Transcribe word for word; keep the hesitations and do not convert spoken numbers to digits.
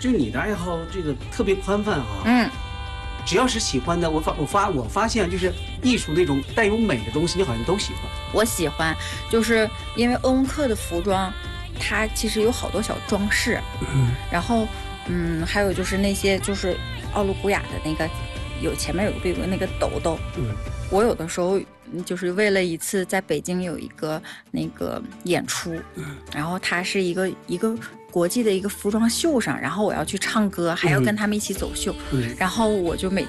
就你的爱好这个特别宽泛哈。 嗯， 只要是喜欢的，我发我发我发现就是艺术那种带有美的东西，你好像都喜欢。 我喜欢，就是因为欧文克的服装，它其实有好多小装饰， 嗯， 然后嗯，还有就是那些就是奥卢古雅的那个有前面有个有个那个斗斗， 嗯， 我有的时候就是为了一次在北京有一个那个演出，然后它是一个一个国际的一个服装秀上，然后我要去唱歌，还要跟他们一起走秀， 嗯， 然后我就每